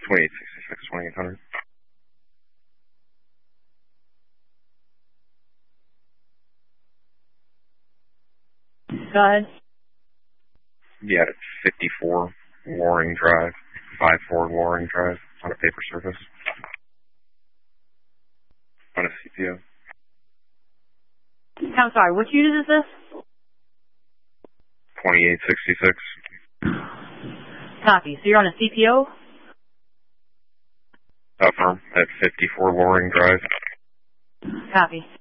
2866, 2800. Go ahead. Yeah, it's 54 Loring Drive, 54 Loring Drive on a paper surface. On a CPO. I'm sorry, which unit is this? 2866. Copy. So you're on a CPO? Affirm at 54 Loring Drive. Copy.